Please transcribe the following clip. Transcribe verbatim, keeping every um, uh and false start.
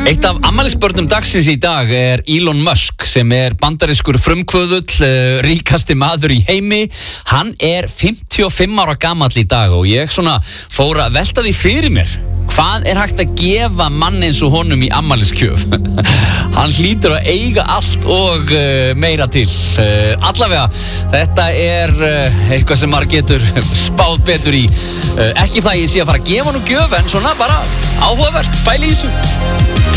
Eitt af afmælisbörnum dagsins í dag er Elon Musk sem er bandarískur frumkvöðull, uh, ríkasti maður í heimi. Hann er fimmtíu og fimm ára gamall í dag og ég svona fór að velta því fyrir mér. Hvað er hægt að gefa mann eins og honum í afmæliskjöf? Hann hlýtur að eiga allt og uh, meira til. Uh, allavega, þetta er uh, eitthvað sem maður getur spáð betur í. Uh, ekki það ég sé að fara að gefa honum gjöf, en svona bara áhugavert, pæli í þessu.